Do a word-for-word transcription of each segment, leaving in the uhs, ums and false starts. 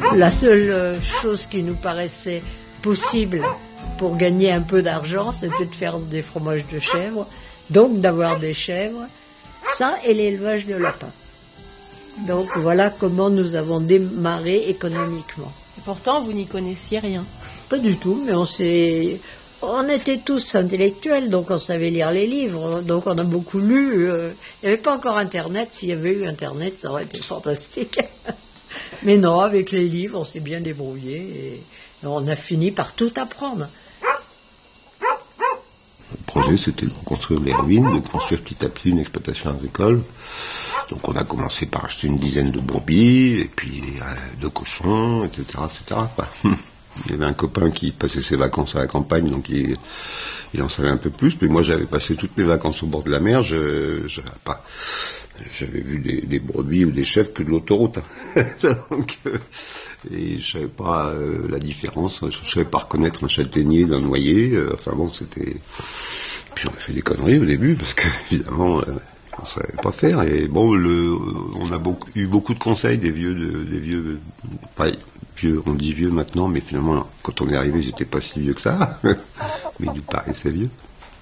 La seule chose qui nous paraissait possible pour gagner un peu d'argent, c'était de faire des fromages de chèvre, donc d'avoir des chèvres, ça et l'élevage de lapins. Donc voilà comment nous avons démarré économiquement. Et pourtant, vous n'y connaissiez rien. Pas du tout, mais on s'est... On était tous intellectuels, donc on savait lire les livres, donc on a beaucoup lu. Euh, il n'y avait pas encore Internet, s'il y avait eu Internet, ça aurait été fantastique. Mais non, avec les livres, on s'est bien débrouillé et on a fini par tout apprendre. Le projet, c'était de reconstruire les ruines, de construire petit à petit une exploitation agricole. Donc on a commencé par acheter une dizaine de brebis, et puis euh, de cochons, et cetera, et cetera. Enfin, il y avait un copain qui passait ses vacances à la campagne, donc il, il en savait un peu plus. Mais moi, j'avais passé toutes mes vacances au bord de la mer. Je, je, pas, j'avais vu des, des brebis ou des chèvres que de l'autoroute. donc, euh, et je savais pas euh, la différence. Je savais pas reconnaître un châtaignier d'un noyer. Euh, enfin bon, c'était. Puis on a fait des conneries au début parce que évidemment. Euh, on savait pas faire et bon le on a beaucoup, eu beaucoup de conseils des vieux de, des vieux enfin vieux on dit vieux maintenant mais finalement quand on est arrivé ils étaient pas si vieux que ça mais ils nous paraissaient vieux.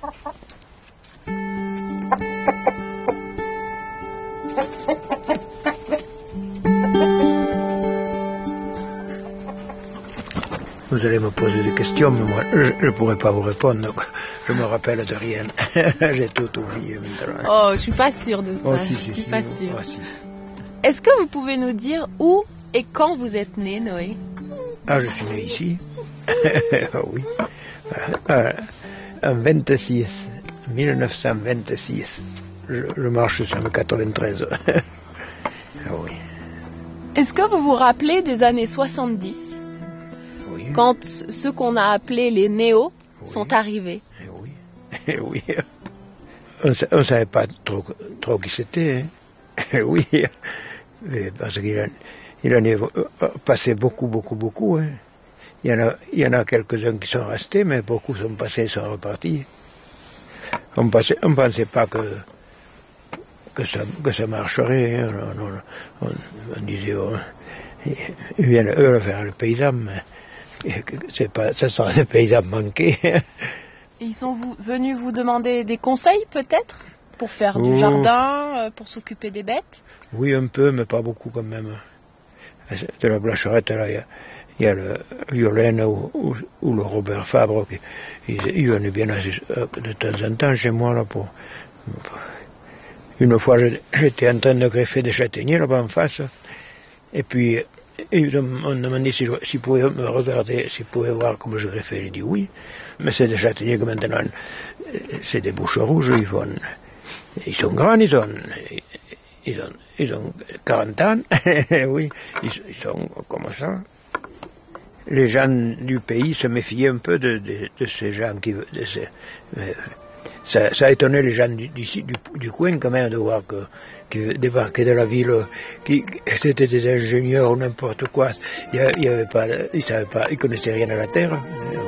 Vous allez me poser des questions, mais moi, je ne pourrai pas vous répondre. Je me rappelle de rien. J'ai tout oublié maintenant. Oh, je suis pas sûre de ça. Oh, si, je si, suis si, pas oh, sûre. oh, si. Est-ce que vous pouvez nous dire où et quand vous êtes né, Noé? Ah, je suis né ici. Oui. Euh, en vingt-six, mille neuf cent vingt-six. Je, je marche sur le quatre-vingt-treize. Ah oui. Est-ce que vous vous rappelez des années soixante-dix? Oui. Quand ceux qu'on a appelés les néos oui. sont arrivés. Eh oui, eh oui. On ne savait pas trop, trop qui c'était. Hein. Oui, parce qu'il en, il en est passé beaucoup, beaucoup, beaucoup. Hein. Il y en a, il y en a quelques-uns qui sont restés, mais beaucoup sont passés et sont repartis. On ne pensait pas que, que, ça, que ça marcherait. Hein. On, on, on, on disait, oh, ils viennent eux faire le paysan, mais c'est pas, ça sera des paysans manqués. Ils sont vous, venus vous demander des conseils peut-être pour faire oh. du jardin, pour s'occuper des bêtes? Oui, un peu, mais pas beaucoup quand même. De la Blacherette, là, il y a, il y a le Violaine ou, ou, ou le Robert Fabre. Ils, ils venaient bien de temps en temps chez moi là pour. Une fois, j'étais en train de greffer des châtaigniers là-bas en face, et puis. Et ils m'ont demandé si s'ils pouvaient me regarder, s'ils pouvaient voir comment je greffais. J'ai dit oui. Mais c'est des châtaigniers que maintenant, c'est des bouches rouges. Ils, vont, ils sont grands, ils ont, ils ont, ils ont quarante ans. Oui, ils, ils sont comme ça. Les gens du pays se méfiaient un peu de, de, de ces gens qui... De ces, euh, ça, ça a étonné les gens du, du, du, du coin quand même de voir que, que débarquaient de la ville, qui c'était des ingénieurs ou n'importe quoi. Il y avait pas, ils savaient pas, ils connaissaient rien à la terre.